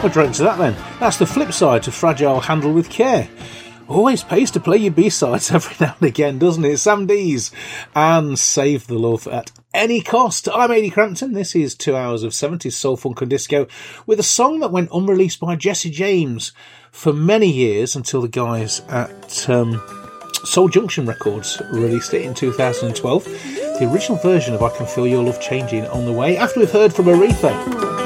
We're direct to that then. That's the flip side to Fragile Handle with Care. Always pays to play your B-sides every now and again, doesn't it? Sam Dees and Save the Love at Any Cost. I'm Ady Crampton. This is 2 hours of 70s soul, funk and disco with a song that went unreleased by Jesse James for many years until the guys at Soul Junction Records released it in 2012. The original version of I Can Feel Your Love Changing on the way after we've heard from Aretha.